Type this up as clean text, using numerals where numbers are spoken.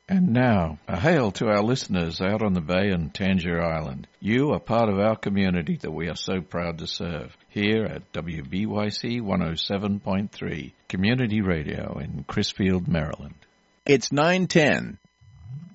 And now, a hail to our listeners out on the bay and Tangier Island. You are part of our community that we are so proud to serve. Here at WBYC 107.3, Community Radio in Crisfield, Maryland. It's 9:10.